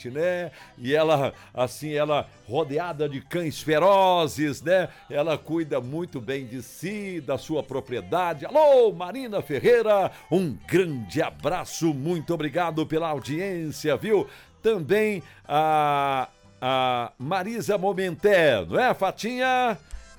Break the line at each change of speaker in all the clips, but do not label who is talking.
gente, né? E ela, assim, ela rodeada de cães ferozes, né? Ela cuida muito bem de si, da sua propriedade. Alô, Marina Ferreira, um grande abraço, muito obrigado pela audiência, viu? Também a Marisa Momenté, não é, Fatinha?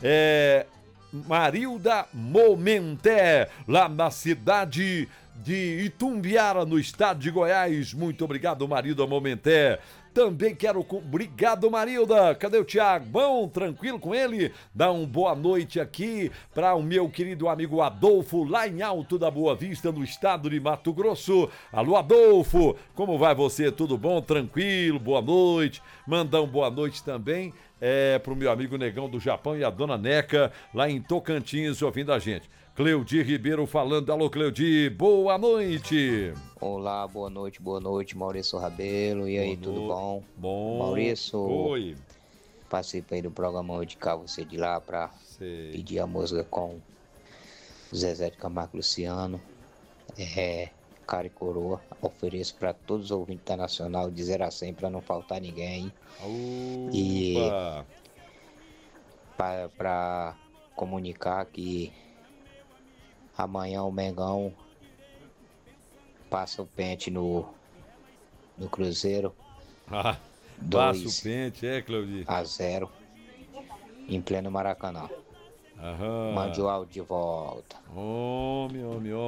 Marilda Momenté, lá na cidade de Itumbiara, no estado de Goiás. Muito obrigado, Marilda Momenté. Também quero... Obrigado, Marilda. Cadê o Tiago? Bom, tranquilo com ele? Dá uma boa noite aqui para o meu querido amigo Adolfo, lá em Alto da Boa Vista, no estado de Mato Grosso. Alô, Adolfo, como vai você? Tudo bom? Tranquilo? Boa noite. Mandar uma boa noite também pro meu amigo Negão do Japão e a dona Neca, lá em Tocantins, ouvindo a gente. Cleudi Ribeiro falando. Alô, Cleudi, boa noite.
Olá, boa noite, Maurício Rabelo. E aí, tudo bom?
Bom.
Maurício,
oi.
Participei do programa hoje de cá, você de lá, pra pedir a música com Zezé de Camargo Luciano. Cara e coroa. Ofereço para todos os ouvintes da Nacional, de 0 a 100, para não faltar ninguém.
Opa.
E para comunicar que amanhã o Mengão passa o pente no Cruzeiro.
Passa o pente, Cleudi?
2-0 em pleno Maracanã.
Aham.
Mande o áudio de volta.
Homem.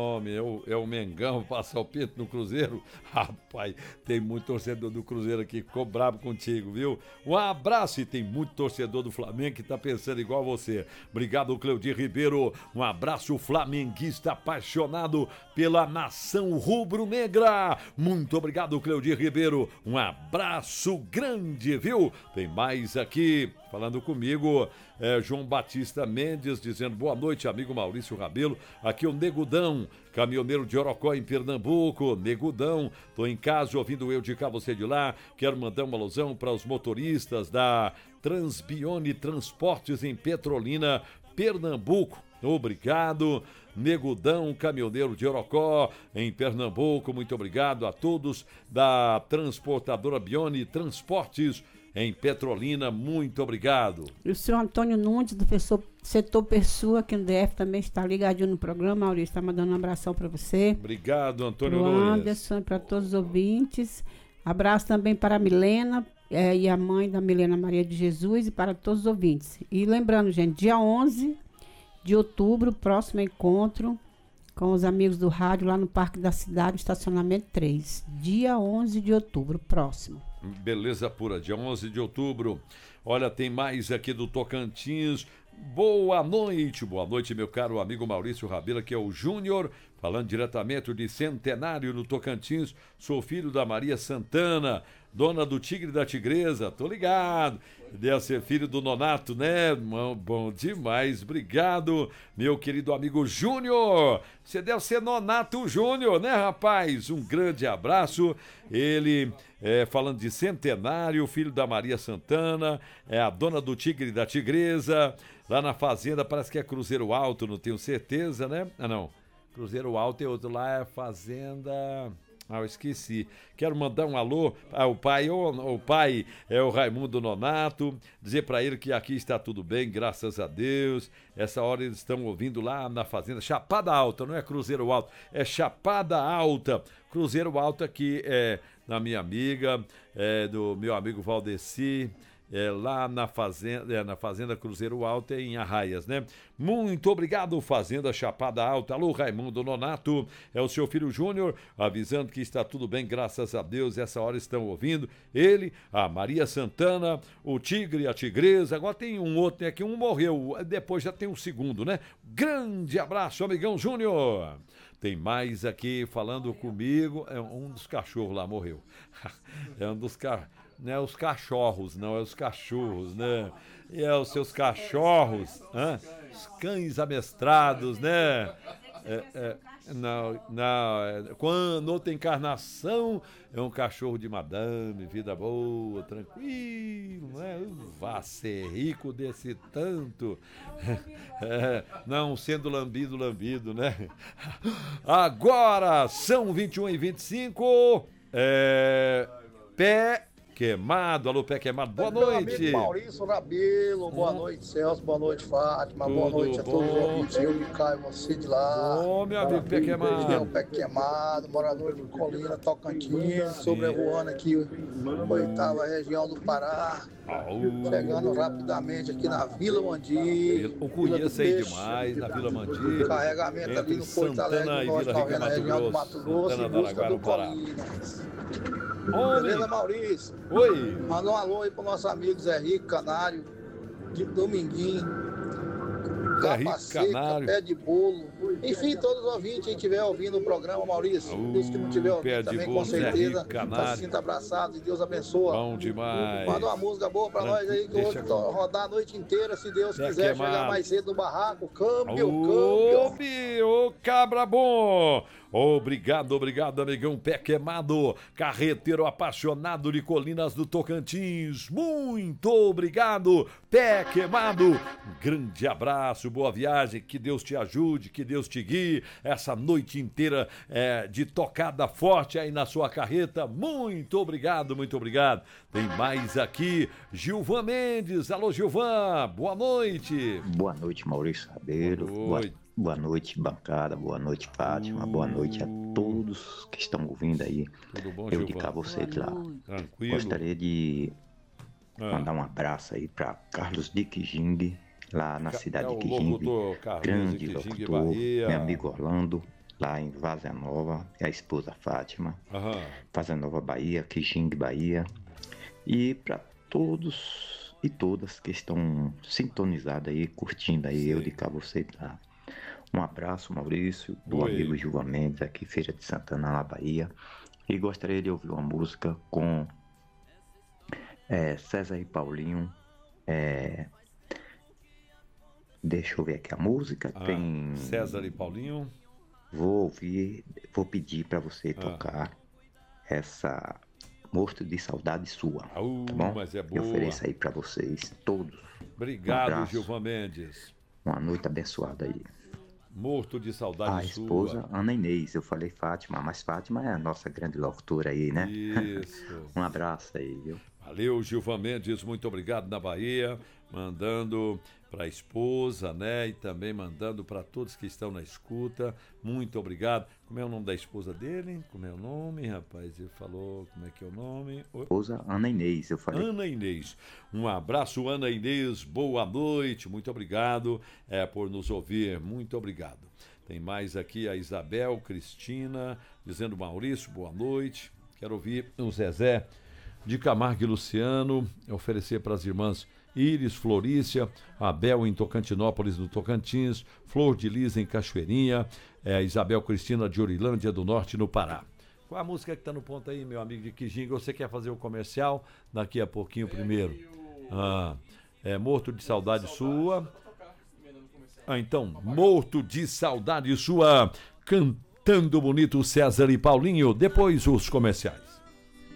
É o Mengão passar o pente no Cruzeiro? Rapaz, tem muito torcedor do Cruzeiro aqui que ficou bravo contigo, viu? Um abraço, e tem muito torcedor do Flamengo que tá pensando igual você. Obrigado, Cleudi Ribeiro. Um abraço flamenguista apaixonado pela nação rubro-negra. Muito obrigado, Cleudi Ribeiro. Um abraço grande, viu? Tem mais aqui falando comigo, João Batista Mendes, dizendo boa noite, amigo Maurício Rabelo. Aqui é o Negudão, caminhoneiro de Orocó, em Pernambuco. Negudão, tô em casa ouvindo eu de cá, você de lá. Quero mandar uma alusão para os motoristas da Transbione Transportes em Petrolina, Pernambuco. Obrigado, Negudão, caminhoneiro de Orocó, em Pernambuco. Muito obrigado a todos da transportadora Bione Transportes em Petrolina, muito obrigado.
E o senhor Antônio Nunes, do setor Pessoa, aqui no DF, também está ligadinho no programa. Maurício está mandando um abração para você.
Obrigado, Antônio
Nunes.
Nunes.
Anderson, para todos os ouvintes. Abraço também para a Milena e a mãe da Milena Maria de Jesus, e para todos os ouvintes. E lembrando, gente, dia 11 de outubro, próximo encontro com os amigos do rádio lá no Parque da Cidade, estacionamento 3. Dia 11 de outubro, próximo.
Beleza pura, dia 11 de outubro. Olha, tem mais aqui do Tocantins. Boa noite, meu caro amigo Maurício Rabelo, que é o Júnior, falando diretamente de Centenário, no Tocantins. Sou filho da Maria Santana, dona do Tigre e da Tigresa, tô ligado. Deve ser filho do Nonato, né? Bom demais, obrigado, meu querido amigo Júnior. Você deve ser Nonato Júnior, né, rapaz? Um grande abraço. Ele, falando de Centenário, filho da Maria Santana, é a dona do Tigre e da Tigresa, lá na fazenda, parece que é Cruzeiro Alto, não tenho certeza, né? Ah, não. Cruzeiro Alto é outro, lá é Fazenda... eu esqueci. Quero mandar um alô ao pai. O pai é o Raimundo Nonato. Dizer para ele que aqui está tudo bem, graças a Deus. Essa hora eles estão ouvindo lá na fazenda Chapada Alta, não é Cruzeiro Alto, é Chapada Alta. Cruzeiro Alto aqui é da minha amiga, do meu amigo Valdeci. Lá na Fazenda Cruzeiro Alto, em Arraias, né? Muito obrigado, Fazenda Chapada Alta. Alô, Raimundo Nonato, é o seu filho Júnior, avisando que está tudo bem, graças a Deus. Essa hora estão ouvindo ele, a Maria Santana, o Tigre, a Tigresa. Agora tem um outro, né? Que um morreu, depois já tem um segundo, né? Grande abraço, amigão Júnior. Tem mais aqui falando comigo. Um dos cachorros lá morreu. É um dos cachorros. Não é os cachorros, não, é os cachorros, né? E é os seus cachorros, os cães amestrados, né? Quando outra encarnação é um cachorro de madame, vida boa, tranquilo, né? Vá ser rico desse tanto, não sendo lambido, né? Agora são 21h25, Queimado. Alô, Pé Queimado, boa noite.
Amigo Maurício Rabelo, boa noite, Celso, boa noite, Fátima,
Tudo
boa noite a todos os
bom?
ouvintes. Eu, Micael, você de lá.
Ô, meu amigo Pé Queimado.
Pé Queimado, morador de Colina, Tocantins, sobrevoando aqui a oitava região do Pará. Chegando rapidamente aqui na Vila Mandi.
Eu conheço aí demais, na Vila Mandi.
Carregamento ali no Porto Alegre, nós estamos vendo a região do Mato Grosso e busca do Colinas. Beleza, Maurício?
Oi.
Manda um alô aí pro nosso amigo Zé Rico Canário, de Dominguinho. Capa seca, pé de bolo. Enfim, todos os ouvintes que estiver ouvindo o programa, Maurício. Os que não estiver ouvindo também, com certeza, se sinta abraçado e Deus abençoa.
Bom demais.
Manda uma música boa pra nós aí, que eu vou rodar a noite inteira, se Deus quiser, chegar mais cedo no barraco. Câmbio.
Ô, cabra bom. Obrigado, amigão Pé Queimado, carreteiro apaixonado de Colinas do Tocantins. Muito obrigado, Pé Queimado. Um grande abraço, boa viagem, que Deus te ajude, que Deus te guie essa noite inteira de tocada forte aí na sua carreta. Muito obrigado, muito obrigado. Tem mais aqui, Gilvan Mendes. Alô, Gilvan, boa noite.
Boa noite, Maurício Rabelo. Boa noite, bancada. Boa noite, Fátima. Boa noite a todos que estão ouvindo aí.
Tudo bom,
eu de cá, você de lá.
Tranquilo.
Gostaria de mandar um abraço aí para Carlos de Quijingue, lá na cidade de Quijingue. Grande locutor, meu amigo Orlando, lá em Vazia Nova, e a esposa Fátima. Vazia Nova, Bahia, Quijingue, Bahia. E para todos e todas que estão sintonizados aí, curtindo aí, eu de cá, você de lá. Um abraço, Maurício, do amigo Gilvan Mendes, aqui Feira de Santana, na Bahia. E gostaria de ouvir uma música com César e Paulinho. Deixa eu ver aqui a música. Tem
César e Paulinho.
Vou pedir para você tocar essa Morto de Saudade Sua. Tá bom?
Mas é boa.
Eu ofereço aí para vocês todos.
Obrigado, Gilvan Mendes.
Uma noite abençoada aí.
Morto de saudade sua.
A esposa, Ana Inês. Eu falei Fátima, mas Fátima é a nossa grande locutora aí, né?
Isso.
Um abraço aí, viu?
Valeu, Gilvan Mendes. Muito obrigado na Bahia. Mandando para a esposa, né? E também mandando para todos que estão na escuta. Muito obrigado. Como é o nome da esposa dele? Como é o nome, rapaz? Ele falou, como é que é o nome?
Esposa Ana Inês, eu falei.
Ana Inês. Um abraço, Ana Inês. Boa noite. Muito obrigado por nos ouvir. Muito obrigado. Tem mais aqui a Isabel Cristina, dizendo, Maurício, boa noite. Quero ouvir o Zezé de Camargo e Luciano, oferecer para as irmãs Iris, Florícia, Abel em Tocantinópolis, no Tocantins, Flor de Lis em Cachoeirinha, Isabel Cristina de Orilândia do Norte, no Pará. Qual a música que está no ponto aí, meu amigo de Quijinga? Você quer fazer o comercial? Daqui a pouquinho primeiro. Morto de Saudade Sua. Então, Morto de Saudade Sua, cantando bonito César e Paulinho, depois os comerciais.